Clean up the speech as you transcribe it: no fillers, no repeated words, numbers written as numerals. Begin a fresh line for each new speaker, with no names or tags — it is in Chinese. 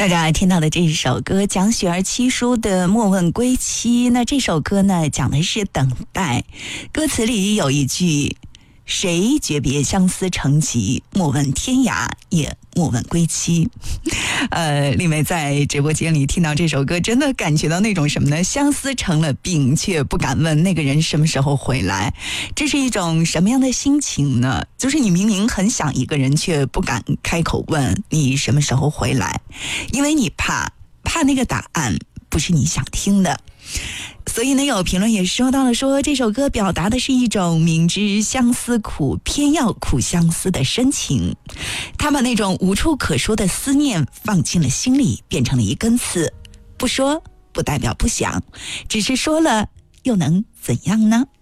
大家听到的这首歌讲雪儿七叔的莫问归期，那这首歌呢讲的是等待，歌词里有一句谁诀别相思成疾，莫问天涯也莫问归期。丽梅在直播间里听到这首歌，真的感觉到那种什么呢？相思成了病，却不敢问那个人什么时候回来。这是一种什么样的心情呢？就是你明明很想一个人，却不敢开口问你什么时候回来，因为你怕那个答案不是你想听的。所以呢，有评论也说到了，说这首歌表达的是一种明知相思苦，偏要苦相思的深情。他把那种无处可说的思念放进了心里，变成了一根刺。不说不代表不想，只是说了又能怎样呢？